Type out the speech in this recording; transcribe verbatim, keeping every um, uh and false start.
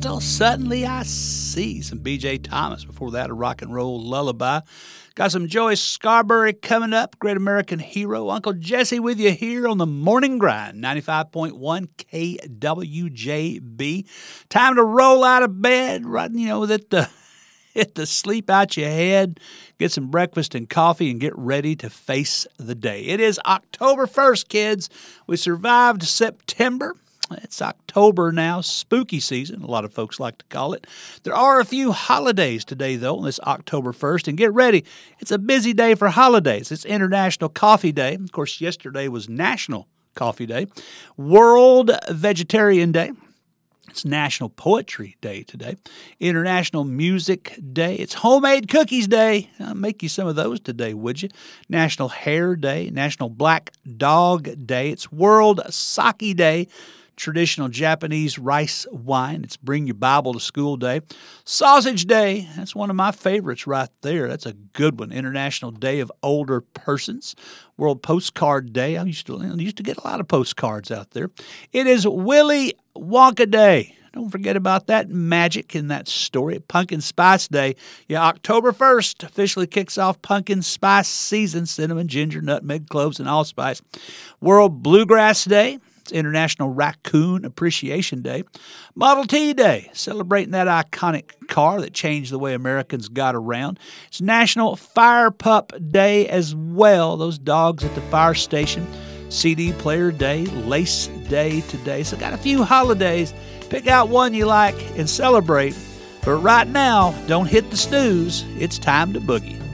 Crystal, Suddenly I See. Some B J Thomas. Before that, a rock and roll lullaby. Got some Joey Scarberry coming up. Great American Hero. Uncle Jesse with you here on the Morning Grind. ninety-five point one K W J B. Time to roll out of bed. Right, you know, that the... Hit the sleep out your head, get some breakfast and coffee, and get ready to face the day. It is October first, kids. We survived September. It's October now, spooky season, a lot of folks like to call it. There are a few holidays today, though, on this October first. And get ready, it's a busy day for holidays. It's International Coffee Day. Of course, yesterday was National Coffee Day. World Vegetarian Day. It's National Poetry Day today. International Music Day. It's Homemade Cookies Day. I'll make you some of those today, would you? National Hair Day. National Black Dog Day. It's World Sake Day. Traditional Japanese rice wine. It's Bring Your Bible to School Day. Sausage Day. That's one of my favorites right there. That's a good one. International Day of Older Persons. World Postcard Day. I used to, I used to get a lot of postcards out there. It is Willy Wonka Day. Don't forget about that magic in that story. Pumpkin Spice Day. Yeah, October first officially kicks off pumpkin spice season. Cinnamon, ginger, nutmeg, cloves, and allspice. World Bluegrass Day. It's International Raccoon Appreciation Day. Model T Day, celebrating that iconic car that changed the way Americans got around. It's National Fire Pup Day as well. Those dogs at the fire station. C D Player Day, Lace Day today. So got a few holidays. Pick out one you like and celebrate. But right now, don't hit the snooze. It's time to boogie.